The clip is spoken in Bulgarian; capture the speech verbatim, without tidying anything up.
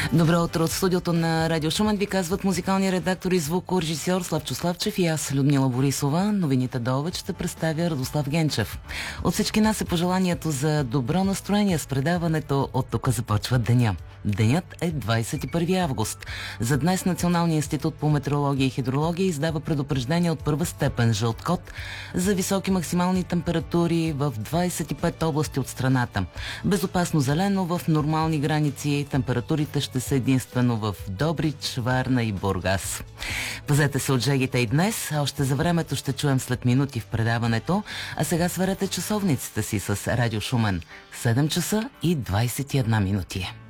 Добро утро от студиото на Радио Шумен, ви казват музикалния редактор и звукорежисьор Славчо Славчев и аз, Людмила Борисова. Новините до обед ще представя Радослав Генчев. От всички нас е пожеланието за добро настроение с предаването "От тук започва деня". Денят е двадесет и първи август. За днес Националният институт по метеорология и хидрология издава предупреждение от първа степен жълт код за високи максимални температури в двадесет и пет области от страната. Безопасно зелено в нормални граници, температурите ще са единствено в Добрич, Варна и Бургас. Пазете се от жегите и днес, а още за времето ще чуем след минути в предаването, а сега сварете часовниците си с Радио Шумен. седем часа и двадесет и една минути.